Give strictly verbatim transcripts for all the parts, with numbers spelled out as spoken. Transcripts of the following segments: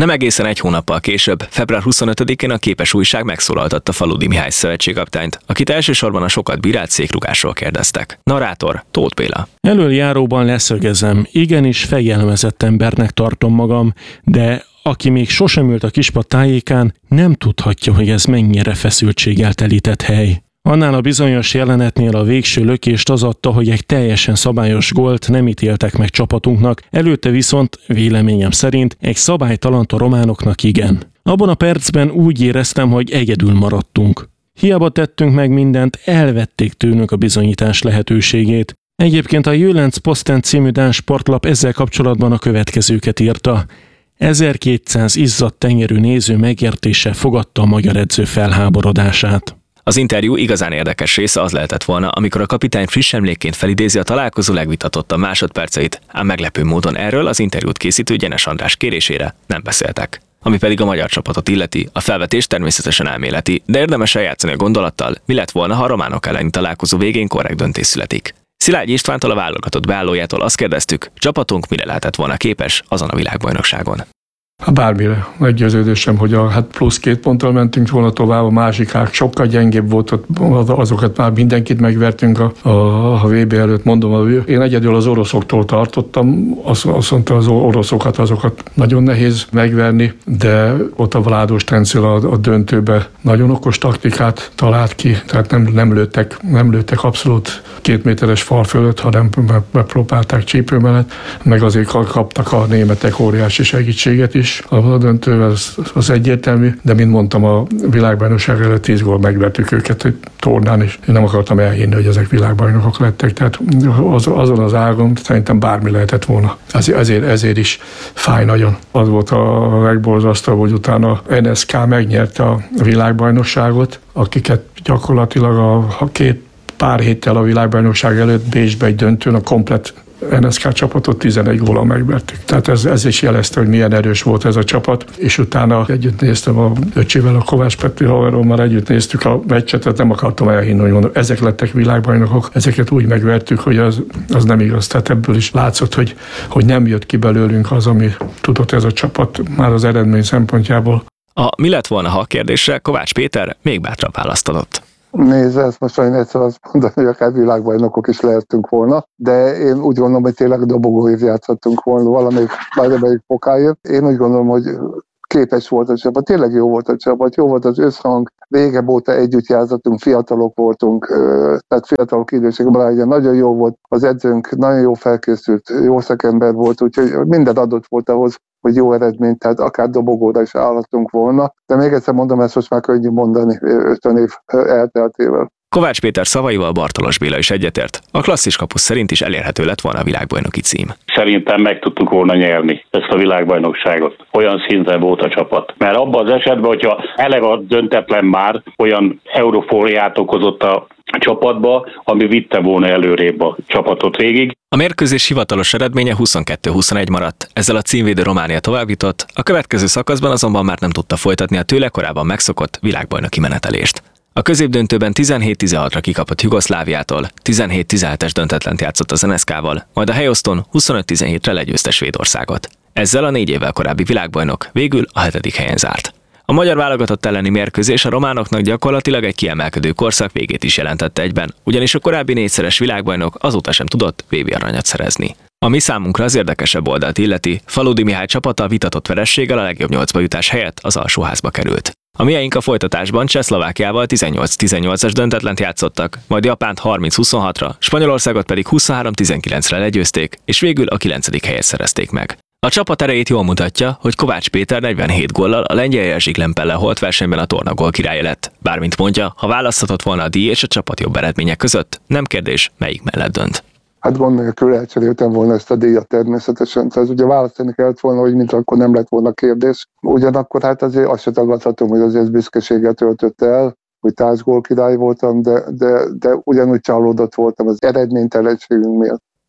Nem egészen egy hónappal később, február huszonötödikén a Képes újság megszólaltatta Faludi Mihály szövetségkapitányt, akit elsősorban a sokat bírált székrugásról kérdeztek. Narrátor Tóth Béla. Elöljáróban leszögezem, igenis fegyelmezett embernek tartom magam, de aki még sosem ült a Kispad tájékán, nem tudhatja, hogy ez mennyire feszültséggel telített hely. Annál a bizonyos jelenetnél a végső lökést az adta, hogy egy teljesen szabályos gólt nem ítéltek meg csapatunknak, előtte viszont, véleményem szerint, egy szabálytalant a románoknak igen. Abban a percben úgy éreztem, hogy egyedül maradtunk. Hiába tettünk meg mindent, elvették tőlünk a bizonyítás lehetőségét. Egyébként a Jölenc Posten című dán sportlap ezzel kapcsolatban a következőket írta. ezerkétszáz izzadt tenyerű néző megértéssel fogadta a magyar edző felháborodását. Az interjú igazán érdekes része az lehetett volna, amikor a kapitány friss emlékként felidézi a találkozó legvitatottabb másodperceit, ám meglepő módon erről az interjút készítő Gyenes András kérésére nem beszéltek. Ami pedig a magyar csapatot illeti, a felvetés természetesen elméleti, de érdemes eljátszani a gondolattal, mi lett volna, ha a románok elleni találkozó végén korrekt döntés születik. Szilágyi Istvántól, a válogatott beállójától azt kérdeztük, csapatunk mire lehetett volna képes azon a világbajnokságon. Bármire. Meggyőződésem, hogy a, hát plusz két ponttal mentünk volna tovább, a másik hát sokkal gyengébb volt, azokat már mindenkit megvertünk a, a, a vé bé előtt, mondom, én egyedül az oroszoktól tartottam, azt, azt mondta, az oroszokat, azokat nagyon nehéz megverni, de ott a Vládos Trencél a, a döntőbe nagyon okos taktikát talált ki, tehát nem, nem, lőttek, nem lőttek abszolút két méteres fal fölött, hanem megpróbálták csípő mellett, meg azért kaptak a németek óriási segítséget is. A döntő az, az egyértelmű, de mint mondtam, a világbajnokság előtt tíz gól megvertük őket egy tornán, és én nem akartam elhinni, hogy ezek világbajnokok lettek. Tehát az, azon az ágon szerintem bármi lehetett volna. Ezért, ezért, ezért is fáj nagyon. Az volt a legborzasztóbb, hogy utána en es ká megnyerte a világbajnokságot, akiket gyakorlatilag a, a két pár héttel a világbajnokság előtt Bécsbe egy döntőn a komplett en es ká csapatot tizenegy góllal megvertük. Tehát ez, ez is jelezte, hogy milyen erős volt ez a csapat, és utána együtt néztem a öcsével, a Kovács Petri haverommal együtt néztük a meccset, tehát nem akartam elhinni, hogy mondom, ezek lettek világbajnokok, ezeket úgy megvertük, hogy az, az nem igaz. Tehát ebből is látszott, hogy, hogy nem jött ki belőlünk az, ami tudott ez a csapat már az eredmény szempontjából. A mi lett volna, ha kérdésre Kovács Péter még bátrabb választ adott. Nézd, ezt most olyan egyszer azt mondani, hogy akár világbajnokok is lehetünk volna, de én úgy gondolom, hogy tényleg dobogóért játszhattunk volna valamelyik, valamelyik fokáért. Én úgy gondolom, hogy képes volt a csapat, tényleg jó volt a csapat, jó volt az összhang, régebb óta együtt játszottunk, fiatalok voltunk, tehát fiatalok időségben, nagyon jó volt az edzőnk, nagyon jó felkészült, jó szakember volt, úgyhogy minden adott volt ahhoz, hogy jó eredményt, tehát akár dobogóra is állhatunk volna. De még egyszer mondom, ezt most már könnyű mondani ötven év elteltével. Kovács Péter szavaival Bartalos Béla is egyetért. A klasszis kapus szerint is elérhető lett volna a világbajnoki cím. Szerintem meg tudtuk volna nyerni ezt a világbajnokságot. Olyan szinten volt a csapat. Mert abban az esetben, hogyha eleve a döntetlen már olyan eurofóriát okozott a csapatba, ami vitte volna előrébb a csapatot végig. A mérkőzés hivatalos eredménye huszonkettő huszonegy maradt, ezzel a címvédő Románia továbbjutott, a következő szakaszban azonban már nem tudta folytatni a tőle korábban megszokott világbajnoki menetelést. A középdöntőben tizenhét tizenhatra kikapott Jugoszláviától, tizenhét tizenhetes döntetlent játszott az en es ká-val, majd a helyoszton huszonöt tizenhétre legyőzte Svédországot. Ezzel a négy évvel korábbi világbajnok végül a hetedik helyen zárt. A magyar válogatott elleni mérkőzés a románoknak gyakorlatilag egy kiemelkedő korszak végét is jelentette egyben, ugyanis a korábbi négyszeres világbajnok azóta sem tudott vé bé aranyat szerezni. Ami számunkra az érdekesebb oldalt illeti, Faludi Mihály csapata vitatott verességgel a legjobb nyolcba jutás helyett az alsóházba került. A miénk a folytatásban Csehszlovákiával tizennyolc tizennyolcas döntetlent játszottak, majd Japánt harminc huszonhatra, Spanyolországot pedig huszonhárom tizenkilencre legyőzték, és végül a kilencedik helyet szerezték meg. A csapat erejét jól mutatja, hogy Kovács Péter negyvenhét góllal a lengyel Jerzy Glempellel holt versenyben a torna gólkirálya lett. Bármint mondja, ha választhatott volna a díj és a csapat jobb eredmények között, nem kérdés, melyik mellett dönt. Hát gond nélkül elcseréltem volna ezt a díjat természetesen. Tehát ugye választani kellett volna, hogy mint akkor nem lett volna kérdés. Ugyanakkor hát azért azt se tagadhatom, hogy azért büszkeséggel töltötte el, hogy társgól király voltam, de, de, de ugyanúgy csalódott voltam az eredménytelenségünk miatt.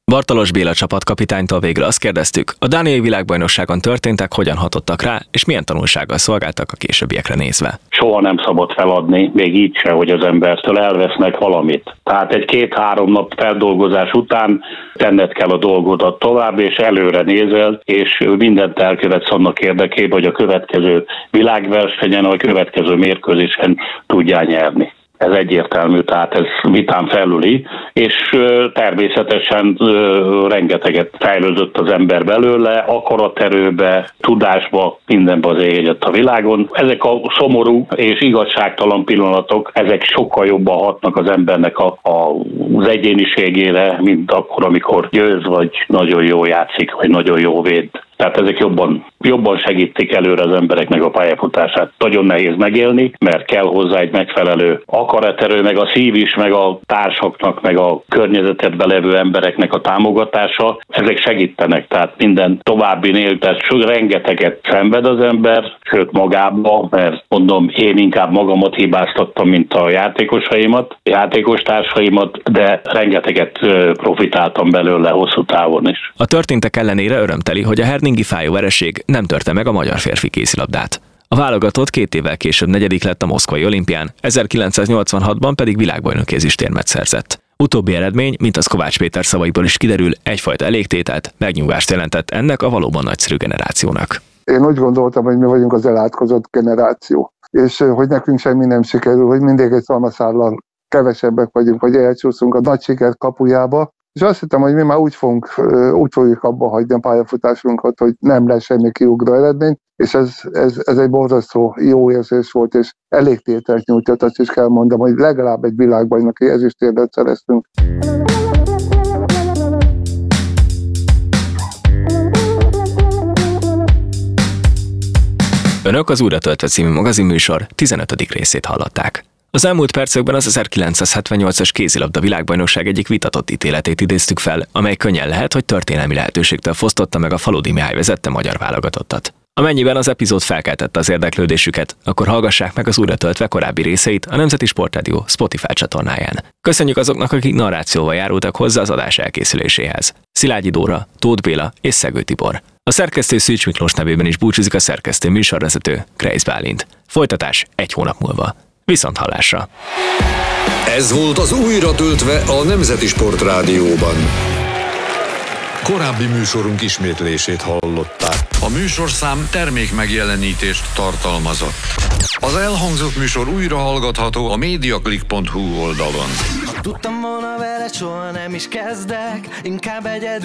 Bartalos Béla csapatkapitánytól végül azt kérdeztük, a dániai világbajnokságon történtek, hogyan hatottak rá, és milyen tanulsággal szolgáltak a későbbiekre nézve. Soha nem szabad feladni, még így se, hogy az embertől elvesznek valamit. Tehát egy két-három nap feldolgozás után tenned kell a dolgodat tovább, és előre nézel, és mindent elkövetsz annak érdekében, hogy a következő világversenyen, vagy a következő mérkőzésen tudjál nyerni. Ez egyértelmű, tehát ez vitán felüli, és természetesen rengeteget fejlődött az ember belőle, akaraterőbe, tudásba, mindenbe az egyet a világon. Ezek a szomorú és igazságtalan pillanatok, ezek sokkal jobban hatnak az embernek a, a, az egyéniségére, mint akkor, amikor győz, vagy nagyon jó játszik, vagy nagyon jó véd. Tehát ezek jobban, jobban segítik előre az embereknek a pályafutását. Nagyon nehéz megélni, mert kell hozzá egy megfelelő akaraterő, meg a szív is, meg a társaknak, meg a környezetedben levő embereknek a támogatása. Ezek segítenek, tehát minden továbbinél, tehát rengeteget szenved az ember, sőt magába, mert mondom, én inkább magamat hibáztattam, mint a játékosaimat, játékos társaimat, de rengeteget profitáltam belőle hosszú távon is. A történtek ellenére örömteli, hogy a herningi fájó vereség nem törte meg a magyar férfi kézilabdát. A válogatott két évvel később negyedik lett a moszkvai olimpián, ezerkilencszáznyolcvanhatban pedig világbajnoki ezüstérmet szerzett. Utóbbi eredmény, mint az Kovács Péter szavaiból is kiderül, egyfajta elégtételt, megnyugvást jelentett ennek a valóban nagyszerű generációnak. Én úgy gondoltam, hogy mi vagyunk az elátkozott generáció, és hogy nekünk semmi nem sikerül, hogy mindig egy szalmaszállal kevesebbek vagyunk, hogy elcsúszunk a nagy siker kapujába, és azt hittem, hogy mi már úgy, fogunk, úgy fogjuk abba hagyni a pályafutásunkat, hogy nem lesz semmi kiugró eredmény, és ez, ez, ez egy borzasztó jó érzés volt, és elégtételt nyújtott, azt is kell mondom, hogy legalább egy világbajnoki ezüstérmet szereztünk. Önök az Újra töltve című magazinműsor tizenötödik részét hallották. Az elmúlt percekben az ezerkilencszázhetvennyolcas kézilabda világbajnokság egyik vitatott ítéletét idéztük fel, amely könnyen lehet, hogy történelmi lehetőségtől fosztotta meg a Faludi Mihály vezette magyar válogatottat. Amennyiben az epizód felkeltette az érdeklődésüket, akkor hallgassák meg az Újra töltve korábbi részeit a Nemzeti Sportrádió Spotify csatornáján. Köszönjük azoknak, akik narrációval járultak hozzá az adás elkészüléséhez. Szilágyi Dóra, Tóth Béla és Szegő Tibor. A szerkesztő Szűcs Miklós nevében is búcsúzik a szerkesztő műsorvezető Kreisz Bálint. Folytatás egy hónap múlva. Viszont hallásra! Ez volt az Újra töltve a Nemzeti Sportrádióban. Korábbi műsorunk ismétlését hallották. A műsorszám termék megjelenítést tartalmazott. Az elhangzott műsor újra hallgatható a mediaclick pont hu oldalon. Tudtam volna vele, soha nem is kezdek, inkább egyedül.